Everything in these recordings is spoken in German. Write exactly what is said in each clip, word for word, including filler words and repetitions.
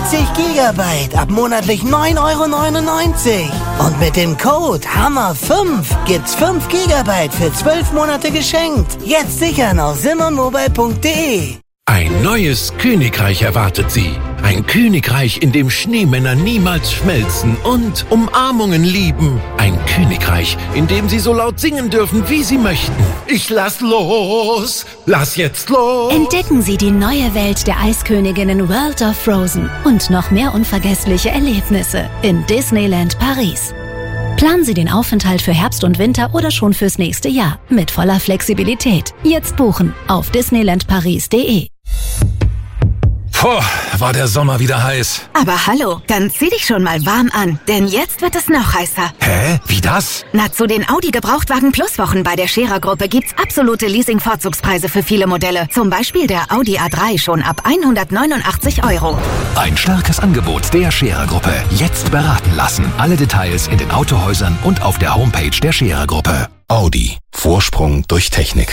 vierzig Gigabyte ab monatlich neun Euro neunundneunzig. Und mit dem Code Hammer fünf gibt's fünf Gigabyte für zwölf Monate geschenkt. Jetzt sichern auf simmermobile punkt de. Ein neues Königreich erwartet Sie. Ein Königreich, in dem Schneemänner niemals schmelzen und Umarmungen lieben. Ein Königreich, in dem Sie so laut singen dürfen, wie Sie möchten. Ich lass los, lass jetzt los. Entdecken Sie die neue Welt der Eisköniginnen World of Frozen und noch mehr unvergessliche Erlebnisse in Disneyland Paris. Planen Sie den Aufenthalt für Herbst und Winter oder schon fürs nächste Jahr mit voller Flexibilität. Jetzt buchen auf disneyland paris punkt de. Puh, war der Sommer wieder heiß. Aber hallo, dann zieh dich schon mal warm an, denn jetzt wird es noch heißer. Hä? Wie das? Na, zu den Audi Gebrauchtwagen Plus Wochen bei der Scherer Gruppe gibt's absolute Leasing-Vorzugspreise für viele Modelle. Zum Beispiel der Audi A drei schon ab hundertneunundachtzig Euro. Ein starkes Angebot der Scherer Gruppe. Jetzt beraten lassen. Alle Details in den Autohäusern und auf der Homepage der Scherer Gruppe. Audi. Vorsprung durch Technik.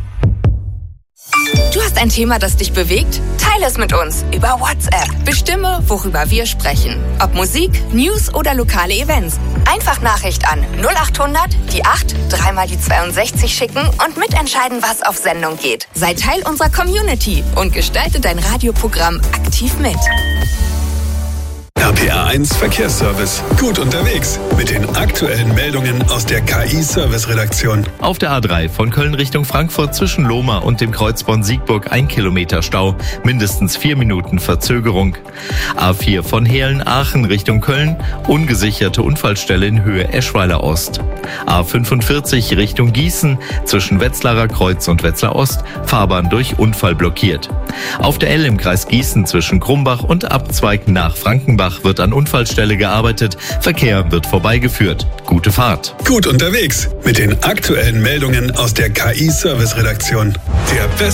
Du hast ein Thema, das dich bewegt? Teile es mit uns über WhatsApp. Bestimme, worüber wir sprechen. Ob Musik, News oder lokale Events. Einfach Nachricht an null achthundert, die acht, dreimal die zweiundsechzig schicken und mitentscheiden, was auf Sendung geht. Sei Teil unserer Community und gestalte dein Radioprogramm aktiv mit. R P R eins Verkehrsservice. Gut unterwegs mit den aktuellen Meldungen aus der K I-Service-Redaktion. Auf der A drei von Köln Richtung Frankfurt zwischen Lohmar und dem Kreuz Bonn-Siegburg ein Kilometer Stau, mindestens vier Minuten Verzögerung. A vier von Hehlen-Aachen Richtung Köln, ungesicherte Unfallstelle in Höhe Eschweiler Ost. A fünfundvierzig Richtung Gießen zwischen Wetzlarer Kreuz und Wetzlar Ost, Fahrbahn durch Unfall blockiert. Auf der L im Kreis Gießen zwischen Krumbach und Abzweig nach Frankenbach wird an Unfallstelle gearbeitet. Verkehr wird vorbeigeführt. Gute Fahrt. Gut unterwegs mit den aktuellen Meldungen aus der K I-Service-Redaktion. Der